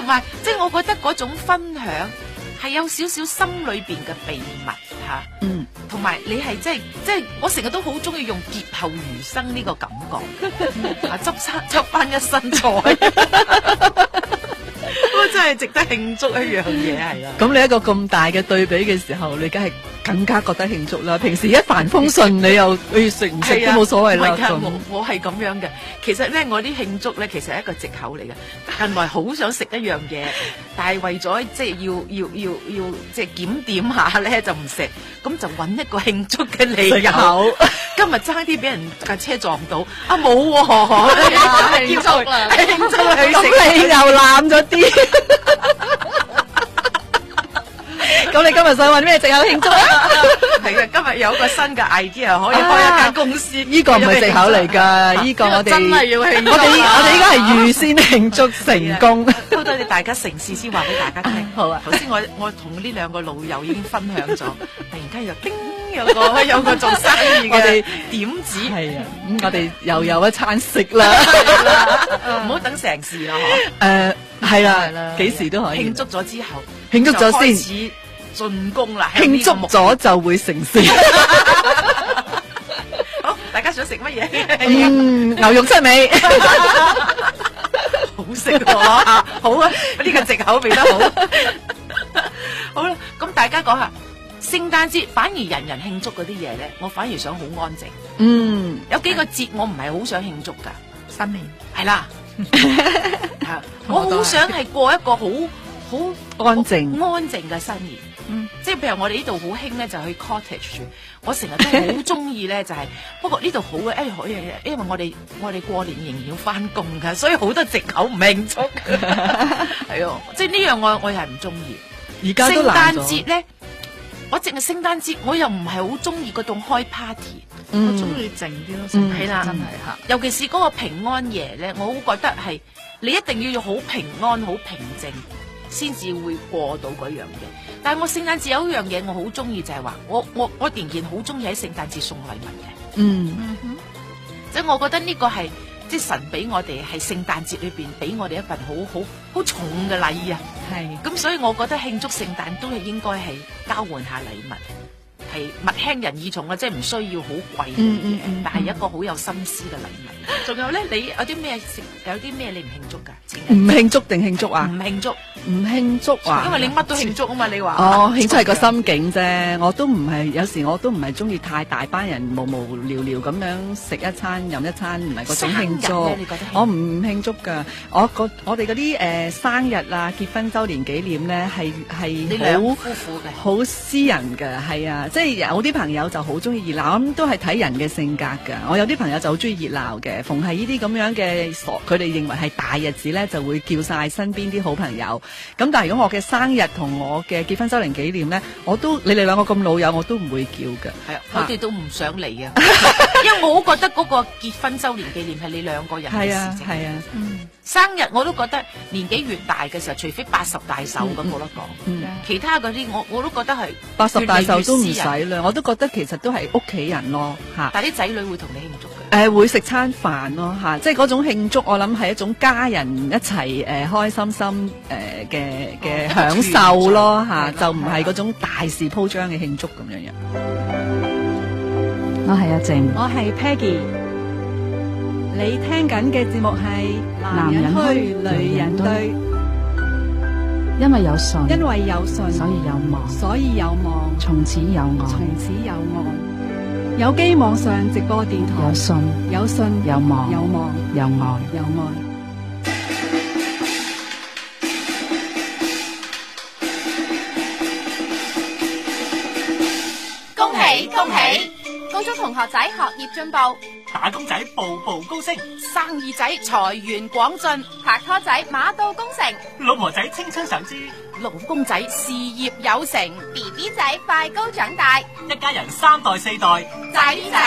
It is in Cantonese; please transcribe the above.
埋即係我覺得嗰種分享係有少少心裏邊嘅秘密吓，同埋你係即係我成日都好中意用劫後餘生呢個感覺，啊執翻一身菜。真係值得慶祝一樣嘢係啦。 咁你一個咁大嘅對比嘅時候，你梗係更加覺得慶祝啦。平時一帆風順，你又食唔食都冇所謂啦。 我係咁樣嘅。其實咧，我啲慶祝咧，其實係一個藉口嚟嘅。近來好想食一樣嘢，但係為咗即係要即係檢點下咧，就唔食。咁就揾一個慶祝嘅理由。今日差啲俾人架車撞到，冇喎，慶祝啦，慶祝去食， 咁你又攬咗啲。咁你今日想揾咩藉口慶祝啊？ 係啊，今日有個新嘅 idea 可以開一間公司。 呢個唔係藉口嚟㗎，呢個我哋真係要慶祝。 我哋依家係預先慶祝成功。 好多謝大家成事先話俾大家聽。好啊，頭先我同呢兩個老友已經分享咗，突然間又叮有個做生意嘅點子。係啊， 我哋又有一餐食啦。 唔好等成事啦， 係啦，幾時都可以。 慶祝咗之後， 慶祝咗先。 開始進攻啦！ 慶祝咗就會成事。 好，大家想食乜嘢？ 牛肉七味， 好食喎！好啊，呢個藉口俾得好。好啦，咁大家講下聖誕節，反而人人慶祝嗰啲嘢咧，我反而想好安靜。有幾個節我唔係好想慶祝噶， 新年係啦，我好想係過一個好安靜嘅新年。即係譬如我哋呢度好興咧，就去 cottage 住。我成日都好中意咧，就係不過呢度好嘅，因為我哋過年仍然要翻工噶，所以好多藉口唔慶祝。係啊，即係呢樣我又係唔中意。 而家都難咗。聖誕節咧，我淨係聖誕節，我又唔係好中意嗰種開 party。 我中意靜啲咯。 係啦，真係吓。尤其是嗰個平安夜咧，我好覺得係你一定要好平安、好平靜，先至會過到嗰樣嘢。但係我聖誕節有一樣嘢我好中意，就係話我仍然好中意喺聖誕節送禮物嘅。即係我覺得呢個係即係神俾我哋係聖誕節裏邊俾我哋一份好重嘅禮啊。係咁，所以我覺得慶祝聖誕都係應該係交換下禮物，係物輕人意重啊，即係唔需要好貴嘅嘢，但係一個好有心思嘅禮物。仲有咧，你有啲咩你唔慶祝噶？ 唔慶祝定慶祝啊？ 唔慶祝， 唔慶祝啊！ 因為你乜都慶祝啊嘛，你話慶祝係個心境啫。我都唔係，有時我都唔係中意太大班人無無聊聊咁樣食一餐飲一餐，唔係嗰種慶祝。我唔慶祝噶。我哋嗰啲生日啊、結婚周年紀念咧，係好私人嘅，係啊。即係有啲朋友就好中意熱鬧，咁都係睇人嘅性格噶。我有啲朋友就好中意熱鬧嘅，逢係呢啲咁樣嘅佢哋認為係大日子咧，就會叫晒身邊啲好朋友。咁但係如果我嘅生日同我嘅結婚周年紀念咧，你哋兩個咁老友，我都唔會叫嘅。係啊， 我哋都唔想嚟啊，因為我好覺得嗰個結婚周年紀念係你兩個人嘅事情。係啊，生日我都覺得年紀越大嘅時候，除非80大壽咁冇得講，其他嗰啲我都覺得係 80大壽都唔使啦。我都覺得其實都係屋企人咯嚇。 但係啲仔女會同你慶祝嘅。 會食餐飯咯嚇，即係嗰種慶祝，我諗係一種家人一齊開心心嘅享受咯嚇，就唔係嗰種大事鋪張嘅慶祝咁樣樣。我係阿靜， 我係 Peggy， 你聽緊嘅節目係男人虛女人對，因為有信，所以有望，從此有愛。有機網上直播電台，有信，有望，有愛。 恭喜恭喜！高中同學仔學業進步， 打工仔步步高升， 生意仔財源廣進， 拍拖仔馬到功成， 老婆仔青春常駐， 老公仔事業有成， BB 仔快高長大， 一家人3代4代， 仔仔